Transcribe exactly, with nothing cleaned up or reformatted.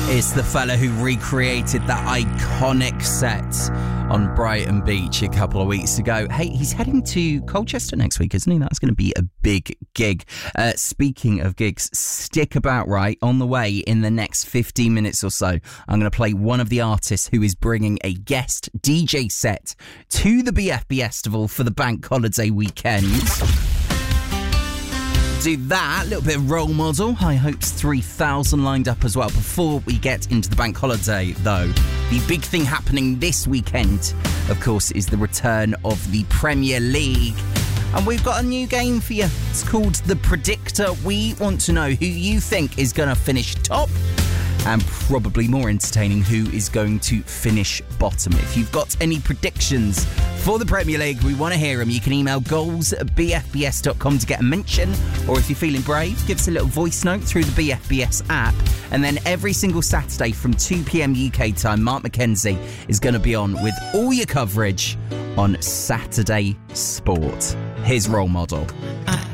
It's the fella who recreated that iconic set on Brighton Beach a couple of weeks ago. Hey, he's heading to Colchester next week, isn't he? That's going to be a big gig. Uh, speaking of gigs, stick about right. On the way in the next fifteen minutes or so, I'm going to play one of the artists who is bringing a guest D J set to the B F B Festival for the bank holiday weekend. Do that, a little bit of role model. High Hopes three thousand lined up as well. Before we get into the bank holiday, though, the big thing happening this weekend, of course, is the return of the Premier League. And we've got a new game for you. It's called The Predictor. We want to know who you think is going to finish top, and probably more entertaining, who is going to finish bottom. If you've got any predictions for the Premier League, we want to hear them. You can email goals at b f b s dot com to get a mention, or if you're feeling brave, give us a little voice note through the B F B S app. And then every single Saturday from two p.m. U K time, Mark McKenzie is going to be on with all your coverage on Saturday Sport. His role model.